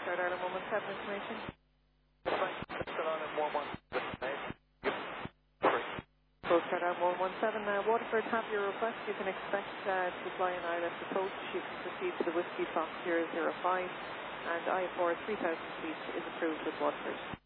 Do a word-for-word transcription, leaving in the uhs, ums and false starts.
Coast Guard Ireland one one seven information. Still on in one one seven. Coast Guard Ireland one one seven. Uh, Waterford, have your request. You can expect uh, to fly an I L S approach. You can proceed to the Whiskey Fox zero zero five, and I four three thousand feet is approved with Waterford.